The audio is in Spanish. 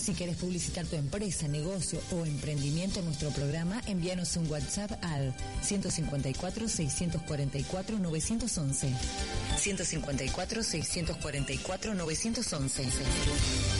Si querés publicitar tu empresa, negocio o emprendimiento en nuestro programa, envíanos un WhatsApp al 154-644-911. 154-644-911.